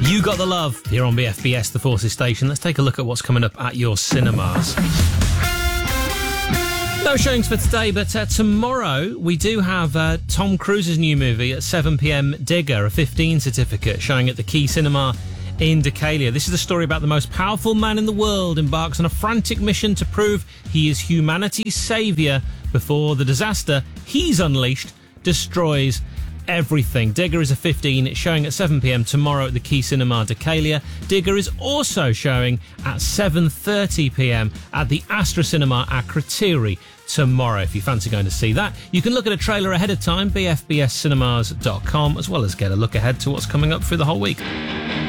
You Got the Love here on BFBS, the Forces station. Let's take a look at what's coming up at your cinemas. No showings for today, but tomorrow we do have Tom Cruise's new movie at 7pm, Digger, a 15 certificate, showing at the Key Cinema in Decalia. This is a story about the most powerful man in the world embarks on a frantic mission to prove he is humanity's saviour before the disaster he's unleashed destroys everything. Digger is a 15. It's showing at 7pm tomorrow at the Key Cinema Decalia. Digger is also showing at 7:30pm at the Astra Cinema at Kratiri tomorrow. If you fancy going to see that, you can look at a trailer ahead of time, bfbscinemas.com, as well as get a look ahead to what's coming up through the whole week.